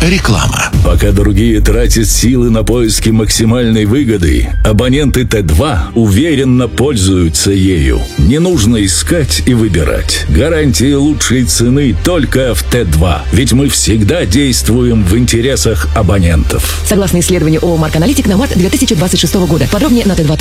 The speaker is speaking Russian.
Реклама. Пока другие тратят силы на поиски максимальной выгоды, абоненты Т2 уверенно пользуются ею. Не нужно искать и выбирать. Гарантия лучшей цены только в Т2. Ведь мы всегда действуем в интересах абонентов. Согласно исследованию ООО «Марк Аналитик» на март 2026 года. Подробнее на Т2.